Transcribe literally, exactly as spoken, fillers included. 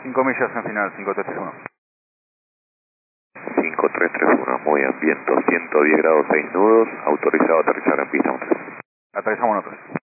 cinco millas en final, cinco tres tres uno. cinco tres tres uno, muy bien, viento ciento diez grados seis nudos, autorizado a aterrizar en pista. Aterrizamos nosotros.